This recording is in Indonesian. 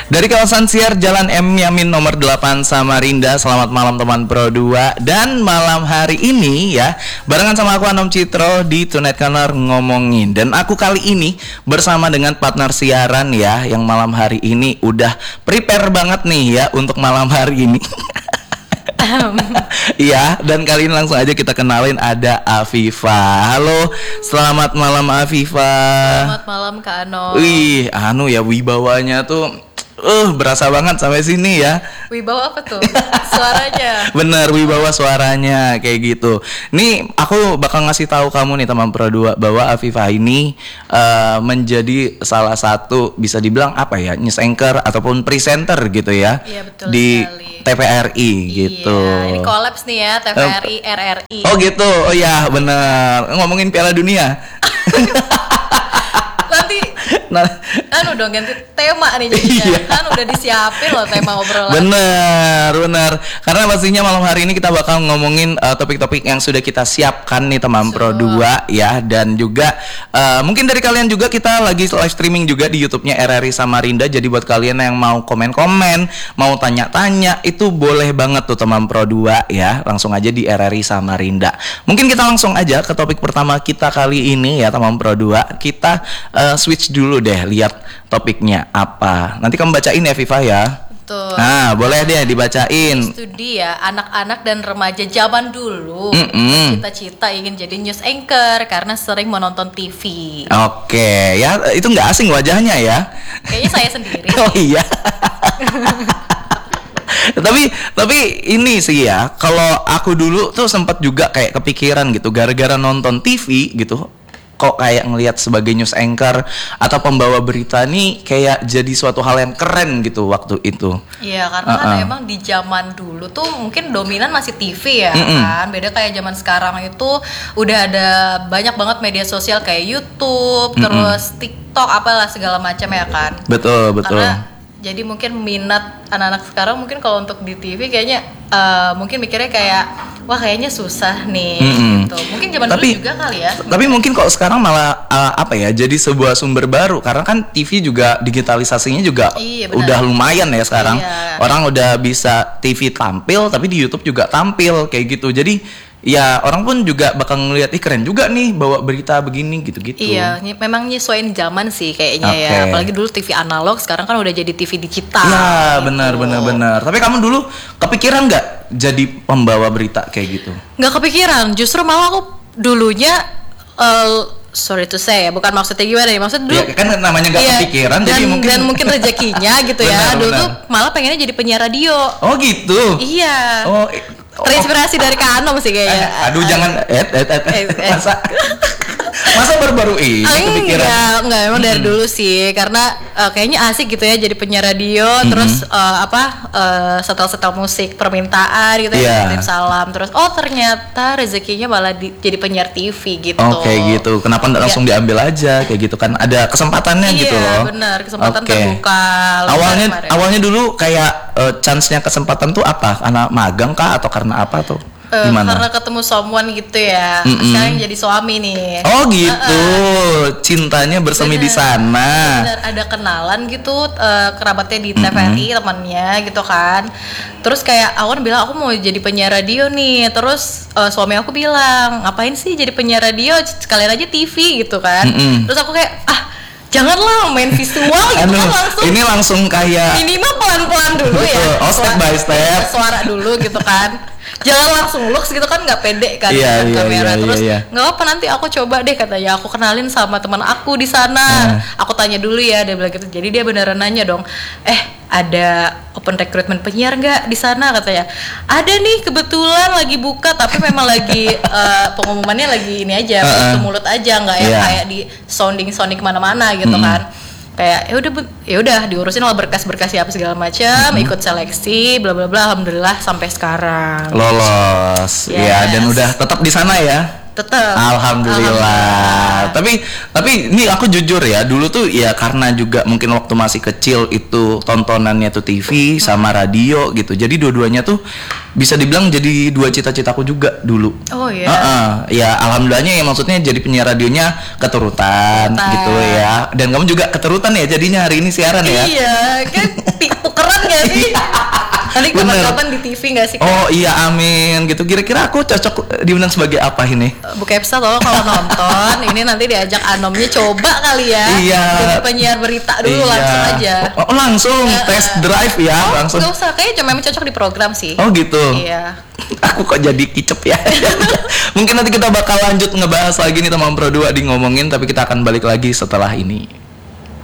Dari kawasan Siar Jalan M Yamin nomor 8 Samarinda. Selamat malam teman Pro 2. Dan malam hari ini ya, barengan sama aku Anom Citro di Tonight Corner ngomongin. Dan aku kali ini bersama dengan partner siaran ya, yang malam hari ini udah prepare banget nih ya untuk malam hari ini. Iya, dan kali ini langsung aja kita kenalin, ada Afifa. Halo, selamat malam Afifa. Selamat malam Kak Ano. Wih, ya wibawanya tuh berasa banget sampai sini ya. Wibawa apa tuh? Suaranya. Bener, wibawa suaranya kayak gitu. Nih aku bakal ngasih tahu kamu nih teman Pro 2 bahwa Afifa ini menjadi salah satu, bisa dibilang apa ya, news anchor ataupun presenter gitu ya. Iya, betul di sekali. TVRI gitu. Iya, ini kolaps nih ya, TVRI, RRI. Oh gitu, oh ya bener. Ngomongin Piala Dunia. Nanti dong ganti tema nih jadinya. Iya. Kan udah disiapin loh tema obrolan. Bener. Karena pastinya malam hari ini kita bakal ngomongin topik-topik yang sudah kita siapkan nih teman Pro 2 ya. Dan juga mungkin dari kalian juga, kita lagi live streaming juga di YouTube-nya RRI Samarinda. Jadi buat kalian yang mau komen-komen, mau tanya-tanya, itu boleh banget tuh teman Pro 2 ya. Langsung aja di RRI Samarinda. Mungkin kita langsung aja ke topik pertama kita kali ini ya teman Pro 2. Kita switch dulu deh, lihat topiknya apa. Nanti kamu bacain ya Viva ya. Betul. Nah, boleh deh dibacain. Studi ya, anak-anak dan remaja zaman dulu cita-cita ingin jadi news anchor karena sering menonton TV. Oke, ya itu nggak asing wajahnya ya. Kayaknya saya sendiri. Oh iya. tapi ini sih ya, kalau aku dulu tuh sempat juga kayak kepikiran gitu, gara-gara nonton TV gitu, kok kayak ngelihat sebagai news anchor atau pembawa berita nih kayak jadi suatu hal yang keren gitu waktu itu. Iya, karena kan emang di zaman dulu tuh mungkin dominan masih TV ya kan. Beda kayak zaman sekarang itu udah ada banyak banget media sosial kayak YouTube, terus TikTok, apalah segala macam ya kan. Betul. Karena jadi mungkin minat anak-anak sekarang mungkin kalau untuk di TV kayaknya mungkin mikirnya kayak wah kayaknya susah nih gitu. Mungkin zaman dulu juga kali ya. Tapi mungkin kalau sekarang malah jadi sebuah sumber baru, karena kan TV juga digitalisasinya juga udah lumayan ya sekarang. Iya. Orang udah bisa TV tampil tapi di YouTube juga tampil kayak gitu. Jadi ya orang pun juga bakal ngelihat, keren juga nih bawa berita begini gitu-gitu. Iya, memang nyesuaiin zaman sih kayaknya ya. Apalagi dulu TV analog, sekarang kan udah jadi TV digital. Nah, gitu. benar. Tapi kamu dulu kepikiran nggak jadi pembawa berita kayak gitu? Nggak kepikiran, justru malah aku dulunya sorry to say ya, bukan maksudnya gimana ya, maksud dulu ya, kan namanya nggak kepikiran, jadi mungkin rezekinya gitu ya. Dulu tuh malah pengennya jadi penyiar radio. Oh gitu. Iya. Terinspirasi dari Kak Anom sih kayaknya. Aduh jangan masa baru-baru ini kepikiran? Enggak, emang dari dulu sih, karena kayaknya asik gitu ya jadi penyiar radio, terus setel-setel musik permintaan gitu ya, kirim salam, terus ternyata rezekinya malah jadi penyiar TV gitu. Kayak gitu. Kenapa enggak langsung diambil aja kayak gitu kan? Ada kesempatannya gitu loh. Iya, benar, kesempatan terbuka. Awalnya dulu kayak chance-nya kesempatan tuh apa? Karena magang kah atau karena apa tuh? Gimana? Karena ketemu someone gitu ya. Sekarang jadi suami nih. Oh gitu. Cintanya bersemi di sana. Bener, ada kenalan gitu, kerabatnya di TVRI, temannya gitu kan. Terus kayak Awan bilang aku mau jadi penyiar radio nih. Terus suami aku bilang, ngapain sih jadi penyiar radio, sekalian aja TV gitu kan. Terus aku kayak janganlah main visual gitu kan, langsung. Ini langsung kayak minimal pelan-pelan dulu ya. Step by step. Suara dulu gitu kan. Jangan langsung looks gitu kan, nggak pede kan dengan kamera. Terus nggak apa, nanti aku coba deh katanya, aku kenalin sama teman aku di sana. Aku tanya dulu ya, dia bilang gitu. Jadi dia beneran nanya dong, ada open recruitment penyiar nggak di sana katanya. Ada nih kebetulan lagi buka, tapi memang lagi pengumumannya lagi ini aja, mulut aja, nggak yang kayak di sounding kemana-mana gitu kan. Kayak ya udah diurusin lah berkas-berkas apa segala macam, ikut seleksi bla bla bla, alhamdulillah sampai sekarang lolos. Ya, dan udah tetap di sana ya. Tetap. Alhamdulillah. Tapi ini aku jujur ya, dulu tuh ya karena juga mungkin waktu masih kecil itu tontonannya tuh TV sama radio gitu. Jadi dua-duanya tuh bisa dibilang jadi dua cita-citaku juga dulu. Oh iya. Ya alhamdulillahnya ya, maksudnya jadi penyiar radionya keturutan gitu ya. Dan kamu juga keturutan ya jadinya hari ini siaran ya. Iya, kan Bener. kapan-kapan di TV nggak sih? Oh iya, amin gitu. Kira-kira aku cocok diundang sebagai apa ini? Bu Kepsa tolong kalau nonton ini nanti diajak Anomnya coba kali ya. Iya. Jadi penyiar berita dulu langsung aja. Oh, langsung test drive ya, langsung. Nggak usah, kayaknya cuma cocok di program sih. Oh gitu. Iya. Aku kok jadi kicep ya. Mungkin nanti kita bakal lanjut ngebahas lagi nih teman Pro 2 di ngomongin, tapi kita akan balik lagi setelah ini.